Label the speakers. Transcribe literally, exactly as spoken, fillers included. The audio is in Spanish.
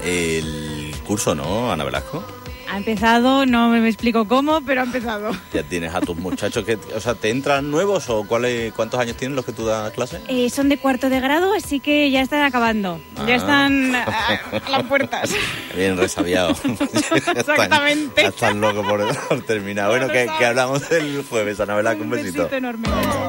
Speaker 1: el curso, ¿no, Ana Velasco?
Speaker 2: Ha empezado, no me explico cómo, pero ha empezado.
Speaker 1: Ya tienes a tus muchachos que, o sea, ¿te entran nuevos o cuáles, cuántos años tienen los que tú das clase?
Speaker 2: Eh, son de cuarto de grado, así que ya están acabando. Ah. Ya están a, a las puertas.
Speaker 1: Bien resabiados.
Speaker 2: Exactamente.
Speaker 1: Ya están locos por, por terminar. Bueno, que, que hablamos el jueves, Ana Velasco, un besito.
Speaker 2: Un besito enorme.